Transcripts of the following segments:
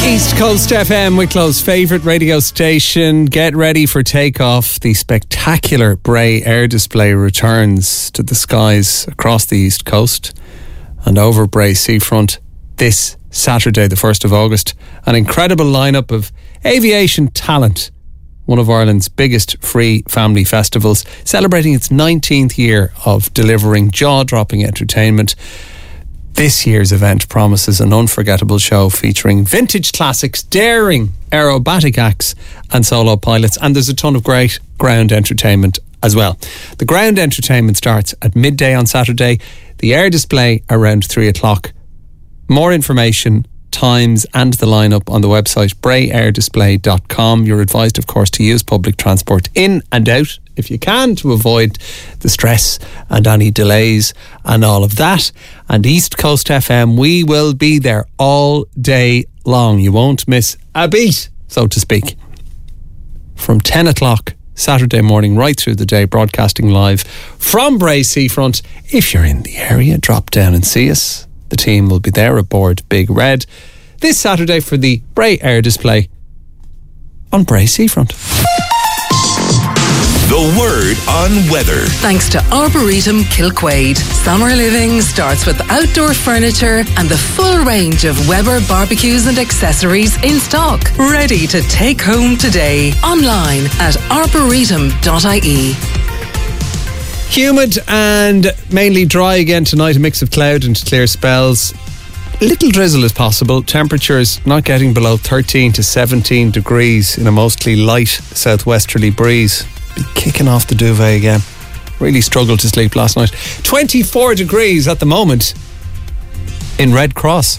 East Coast FM, Wicklow's favourite radio station. Get ready for takeoff. The spectacular Bray Air Display returns to the skies across the East Coast and over Bray Seafront this Saturday, the 1st of August. An incredible lineup of aviation talent. One of Ireland's biggest free family festivals, celebrating its 19th year of delivering jaw-dropping entertainment. This year's event promises an unforgettable show featuring vintage classics, daring aerobatic acts and solo pilots, and there's a ton of great ground entertainment as well. The ground entertainment starts at midday on Saturday, the air display around 3 o'clock. More information, times and the lineup on the website brayairdisplay.com. You're advised, of course, to use public transport in and out if you can, to avoid the stress and any delays and all of that. And East Coast FM, we will be there all day long. You won't miss a beat, so to speak. From 10 o'clock Saturday morning right through the day, broadcasting live from Bray Seafront. If you're in the area, drop down and see us. The team will be there aboard Big Red this Saturday for the Bray Air Display on Bray Seafront. The word on weather. Thanks to Arboretum Kilquade. Summer living starts with outdoor furniture and the full range of Weber barbecues and accessories in stock. Ready to take home today. Online at arboretum.ie. Humid and mainly dry again tonight. A mix of cloud and clear spells. Little drizzle is possible. Temperatures not getting below 13 to 17 degrees in a mostly light southwesterly breeze. Be kicking off the duvet again. Really struggled to sleep last night. 24 degrees at the moment in Red Cross.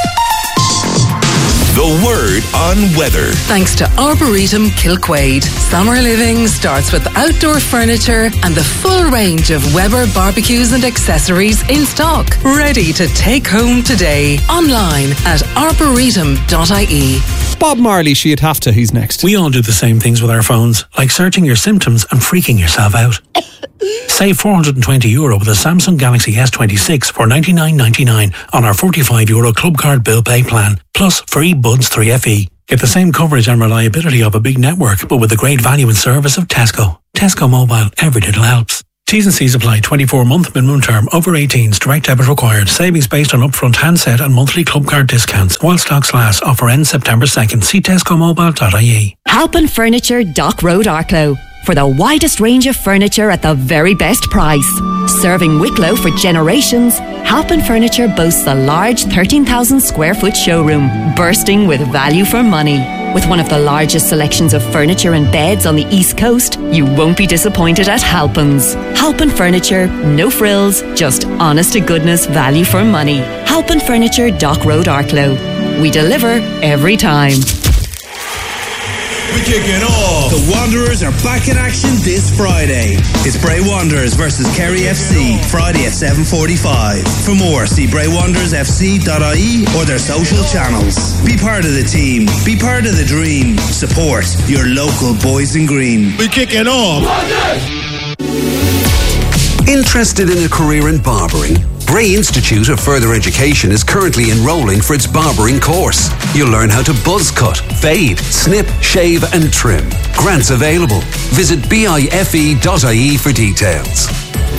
The word on weather. Thanks to Arboretum Kilquade. Summer living starts with outdoor furniture and the full range of Weber barbecues and accessories in stock. Ready to take home today. Online at arboretum.ie. Bob Marley, she'd have to. He's next. We all do the same things with our phones, like searching your symptoms and freaking yourself out. Save €420 with a Samsung Galaxy S26 for $99.99 on our €45 Club Card Bill Pay plan, plus free Buds 3FE. Get the same coverage and reliability of a big network, but with the great value and service of Tesco. Tesco Mobile, every little helps. T's and C's apply. 24-month minimum term. Over 18s. Direct debit required. Savings based on upfront handset and monthly club card discounts. While stocks last. Offer ends September 2nd. See tescomobile.ie. Halpin Furniture, Dock Road, Arklow. For the widest range of furniture at the very best price. Serving Wicklow for generations, Halpin Furniture boasts a large 13,000 square foot showroom, bursting with value for money. With one of the largest selections of furniture and beds on the East Coast, you won't be disappointed at Halpin's. Halpin Furniture, no frills, just honest to goodness value for money. Halpin Furniture, Dock Road, Arklow. We deliver every time. We're kicking off. The Wanderers are back in action this Friday. It's Bray Wanderers versus Kerry FC, Friday at 7:45. For more, see braywanderersfc.ie or their social channels. Be part of the team. Be part of the dream. Support your local boys in green. We're kicking off. Interested in a career in barbering? Bray Institute of Further Education is currently enrolling for its barbering course. You'll learn how to buzz cut, fade, snip, shave and trim. Grants available. Visit bife.ie for details.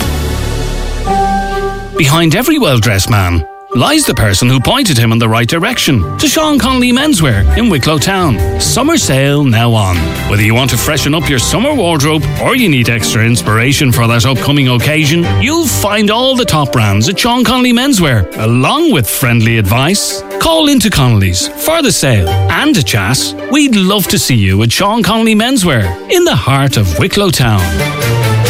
Behind every well-dressed man lies the person who pointed him in the right direction, to Sean Connolly Menswear in Wicklow Town. Summer sale now on. Whether you want to freshen up your summer wardrobe or you need extra inspiration for that upcoming occasion, you'll find all the top brands at Sean Connolly Menswear, along with friendly advice. Call into Connolly's for the sale and a chat. We'd love to see you at Sean Connolly Menswear in the heart of Wicklow Town.